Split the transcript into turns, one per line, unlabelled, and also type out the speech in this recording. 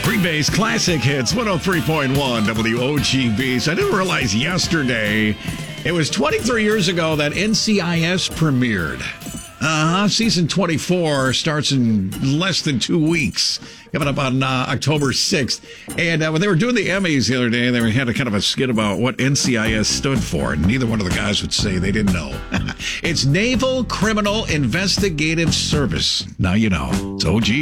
Green Bay's Classic Hits, 103.1 WOGB. So I didn't realize yesterday, it was 23 years ago that NCIS premiered. Season 24 starts in less than 2 weeks, coming up on October 6th. And when they were doing the Emmys the other day, they had a kind of a skit about what NCIS stood for. And neither one of the guys would say they didn't know. It's Naval Criminal Investigative Service. Now you know. It's OG.